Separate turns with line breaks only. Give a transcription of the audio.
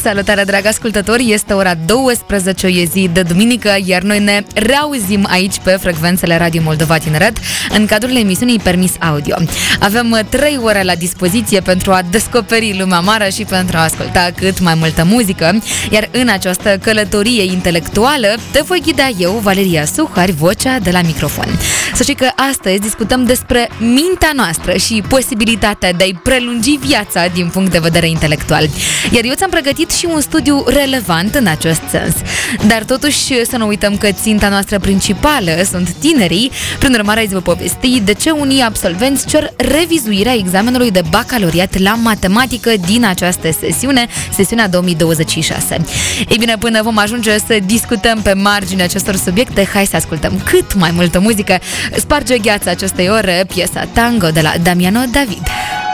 Salutare, dragi ascultători! Este ora 12, e zi de duminică, iar noi ne reauzim aici pe frecvențele Radio Moldova Tineret în cadrul emisiunii Permis Audio. Avem 3 ore la dispoziție pentru a descoperi lumea mare și pentru a asculta cât mai multă muzică, iar în această călătorie intelectuală te voi ghida eu, Valeria Suhari, vocea de la microfon. Să știi că astăzi discutăm despre mintea noastră și posibilitatea de a-i prelungi viața din punct de vedere intelectual. Iar eu ți-am pregătit și un studiu relevant în acest sens. Dar totuși să nu uităm că ținta noastră principală sunt tinerii. Prin urmare, îți voi povesti de ce unii absolvenți cer revizuirea examenului de bacalaureat la matematică din această sesiunea 2026. Ei bine, până vom ajunge să discutăm pe marginea acestor subiecte, hai să ascultăm cât mai multă muzică. Sparge gheața acestei ore piesa Tango de la Damiano David.